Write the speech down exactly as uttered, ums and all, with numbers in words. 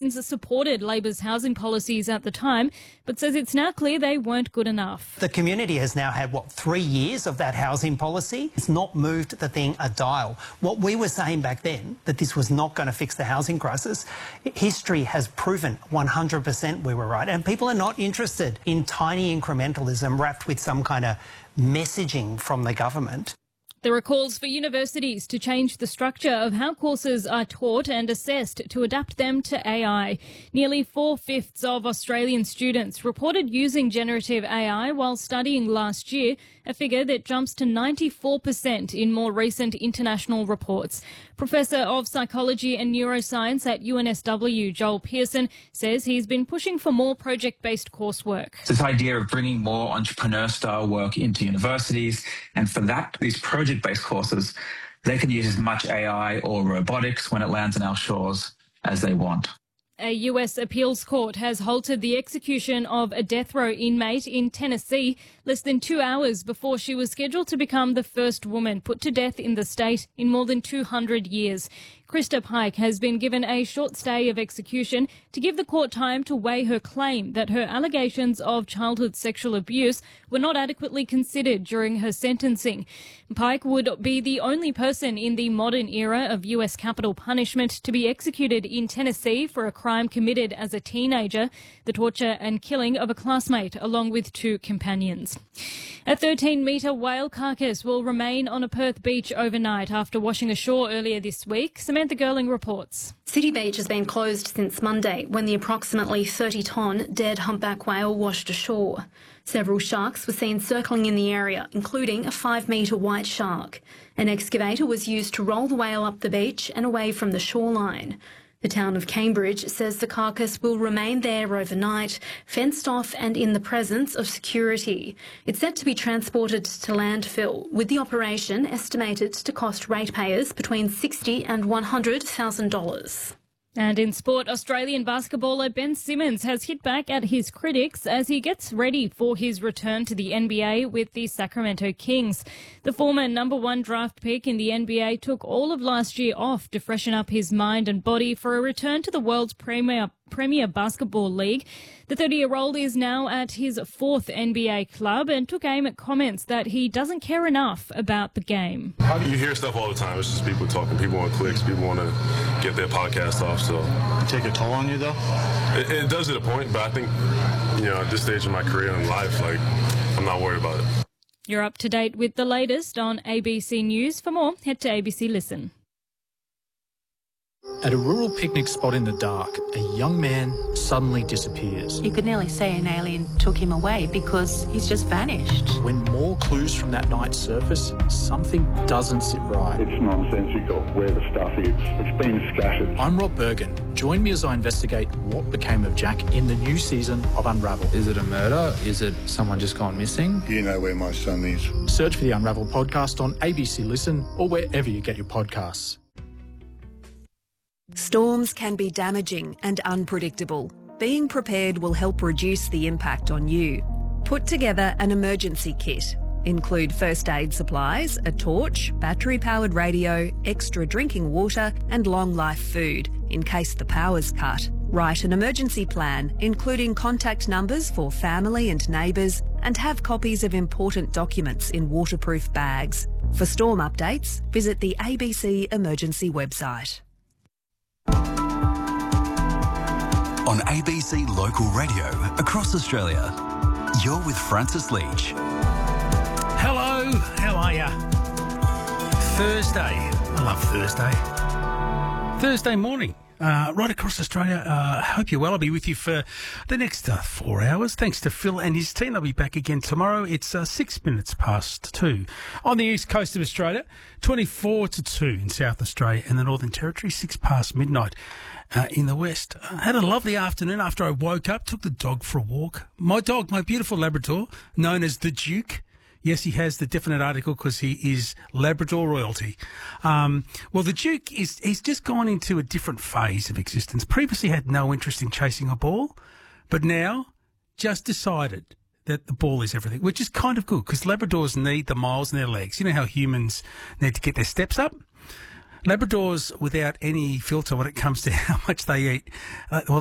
Greens supported Labor's housing policies at the time, but says it's now clear they weren't good enough. The community has now had, what, three years of that housing policy? It's not moved the thing a dial. What we were saying back then, that this was not going to fix the housing crisis, history has proven one hundred percent we were right. And people are not interested in tiny incrementalism wrapped with some kind of messaging from the government. There are calls for universities to change the structure of how courses are taught and assessed to adapt them to A I. Nearly four-fifths of Australian students reported using generative A I while studying last year, a figure that jumps to ninety-four percent in more recent international reports. Professor of Psychology and Neuroscience at U N S W, Joel Pearson, says he's been pushing for more project-based coursework. This idea of bringing more entrepreneur-style work into universities, and for that, these project-based courses, they can use as much A I or robotics when it lands on our shores as they want. A U S appeals court has halted the execution of a death row inmate in Tennessee less than two hours before she was scheduled to become the first woman put to death in the state in more than two hundred years. Krista Pike has been given a short stay of execution to give the court time to weigh her claim that her allegations of childhood sexual abuse were not adequately considered during her sentencing. Pike would be the only person in the modern era of U S capital punishment to be executed in Tennessee for a crime committed as a teenager, the torture and killing of a classmate along with two companions. A thirteen-metre whale carcass will remain on a Perth beach overnight after washing ashore earlier this week. Samantha Girling reports. City Beach has been closed since Monday when the approximately thirty-tonne dead humpback whale washed ashore. Several sharks were seen circling in the area, including a five-metre white shark. An excavator was used to roll the whale up the beach and away from the shoreline. The town of Cambridge says the carcass will remain there overnight, fenced off and in the presence of security. It's set to be transported to landfill, with the operation estimated to cost ratepayers between sixty thousand dollars and one hundred thousand dollars. And in sport, Australian basketballer Ben Simmons has hit back at his critics as he gets ready for his return to the N B A with the Sacramento Kings. The former number one draft pick in the N B A took all of last year off to freshen up his mind and body for a return to the world's premier Premier Basketball League. The thirty-year-old is now at his fourth N B A club and took aim at comments that he doesn't care enough about the game. You hear stuff all the time. It's just people talking. People want clicks. People want to get their podcast off. So take a toll on you, though? It, it does at a point, but I think, you know, at this stage of my career and life, like, I'm not worried about it. You're up to date with the latest on A B C News. For more, head to A B C Listen. At a rural picnic spot in the dark, a young man suddenly disappears. You could nearly say an alien took him away because he's just vanished. When more clues from that night surface, something doesn't sit right. It's nonsensical where the stuff is. It's been scattered. I'm Rob Bergen. Join me as I investigate what became of Jack in the new season of Unravel. Is it a murder? Is it someone just gone missing? You know where my son is. Search for the Unravel podcast on A B C Listen or wherever you get your podcasts. Storms can be damaging and unpredictable. Being prepared will help reduce the impact on you. Put together an emergency kit. Include first aid supplies, a torch, battery-powered radio, extra drinking water and long-life food in case the power's cut. Write an emergency plan, including contact numbers for family and neighbours, and have copies of important documents in waterproof bags. For storm updates, visit the A B C Emergency website. On A B C Local Radio across Australia, you're with Francis Leach. Hello, how are ya? Thursday. I love Thursday. Thursday morning. Uh, right across Australia. I uh, hope you're well. I'll be with you for the next uh, four hours. Thanks to Phil and his team. They'll be back again tomorrow. It's uh, six minutes past two on the east coast of Australia, twenty-four to two in South Australia and the Northern Territory, six past midnight uh, in the west. I had a lovely afternoon after I woke up, took the dog for a walk. My dog, my beautiful Labrador, known as the Duke. Yes, he has the definite article because he is Labrador royalty. Um, well, the Duke, is he's just gone into a different phase of existence. Previously had no interest in chasing a ball, but now just decided that the ball is everything, which is kind of good because Labradors need the miles in their legs. You know how humans need to get their steps up? Labradors, without any filter when it comes to how much they eat, uh, well,